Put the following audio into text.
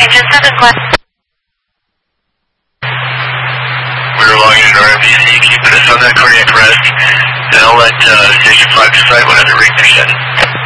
Engine 7 class. We're logging in our MVC, keeping us on that cardiac rest, and I'll let Station 5 decide what other rig they're setting.